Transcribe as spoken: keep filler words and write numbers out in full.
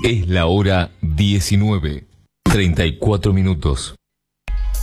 Es la hora diecinueve, treinta y cuatro minutos.